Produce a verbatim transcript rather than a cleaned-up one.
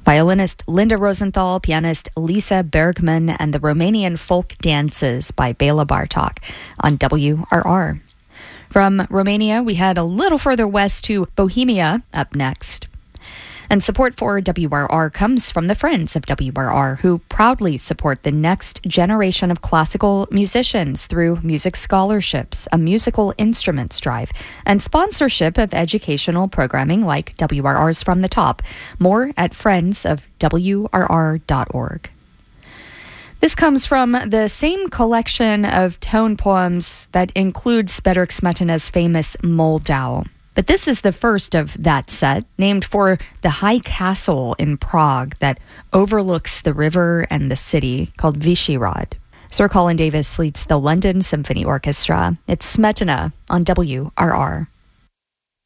violinist Linda Rosenthal, pianist Lisa Bergman, and the Romanian Folk Dances by Bela Bartok on W R R. From Romania, we head a little further west to Bohemia up next. And support for W R R comes from the Friends of W R R, who proudly support the next generation of classical musicians through music scholarships, a musical instruments drive, and sponsorship of educational programming like W R R's From the Top. More at friends of W R R dot org. This comes from the same collection of tone poems that includes Bedřich Smetana's famous Moldau. But this is the first of that set, named for the high castle in Prague that overlooks the river and the city, called Vyšehrad. Sir Colin Davis leads the London Symphony Orchestra. It's Smetana on W R R.